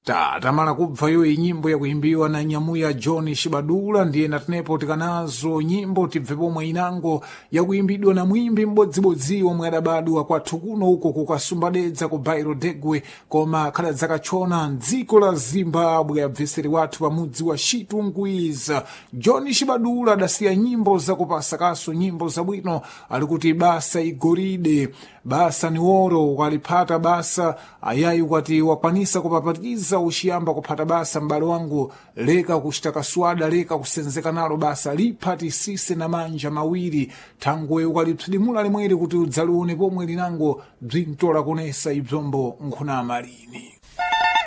tamala kubvayo nyimbo yakuimbiwa na nyamuya John Shibadula ndiye natenepo tikanazo nyimbo tibve pomwe inango yakuimbidwa na mwimbi m'bodzibodziwo omwe adabadwa kwathu kuno uko kukasumbadedza ku Bairo Degwe koma khala zakachona mdziko la Zimbabwe. Abveseri wathu pamudzi wa Chitungwiza John Shibadula adasiya nyimbo zakupasakaso nyimbo zabwino alikuti basa igoride basa ni woro walipata basa ayayi kwati wakwanisa kupapatikiza ushiyamba kupata basa m'bale wangu leka kushitaka swada leka kusenzeka nalo basa lipati sise na manja mawiri thangwe ukalipsidimula limweri kuti udzalione pomwe linango bzintola kunesa ibzombo nkhuna malini.